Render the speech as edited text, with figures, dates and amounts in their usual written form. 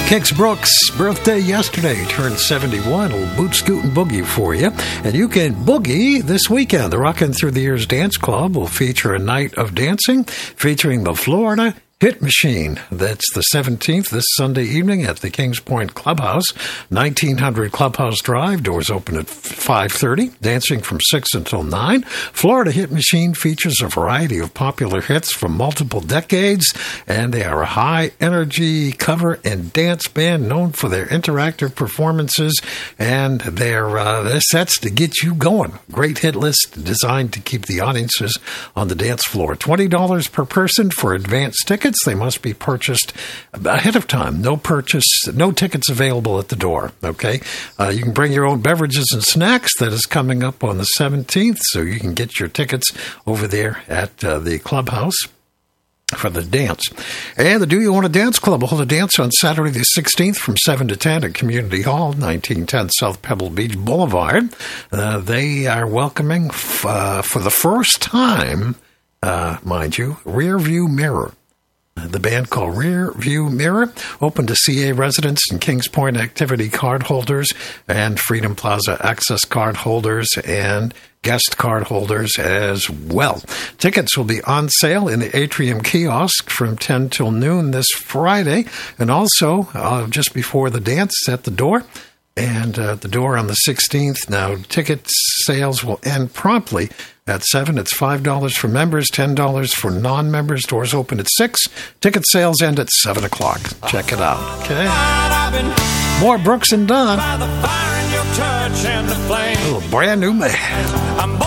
Kix Brooks' birthday yesterday, turned 71. A little boot scootin' boogie for you. And you can boogie this weekend. The Rockin' Through the Years Dance Club will feature a night of dancing featuring the Florida Hit Machine. That's the 17th, this Sunday evening at the Kings Point Clubhouse, 1900 Clubhouse Drive. Doors open at 5:30, dancing from 6 until 9. Florida Hit Machine features a variety of popular hits from multiple decades, and they are a high-energy cover and dance band known for their interactive performances and their sets to get you going. Great hit list designed to keep the audiences on the dance floor. $20 per person for advanced tickets. They must be purchased ahead of time. No tickets available at the door. Okay, you can bring your own beverages and snacks. That is coming up on the 17th, so you can get your tickets over there at the clubhouse for the dance. And the Do You Want to Dance Club will hold a dance on Saturday the 16th from 7 to 10 at Community Hall, 1910 South Pebble Beach Boulevard. They are welcoming for the first time, mind you, Rear View Mirror. The band called Rear View Mirror, open to CA residents and Kings Point activity card holders and Freedom Plaza access card holders and guest card holders as well. Tickets will be on sale in the Atrium kiosk from 10 till noon this Friday, and also just before the dance at the door. And at the door on the 16th. Now, ticket sales will end promptly at 7. It's $5 for members, $10 for non-members. Doors open at 6. Ticket sales end at 7 o'clock. Check it out. Okay. More Brooks and Dunn. A little brand new man.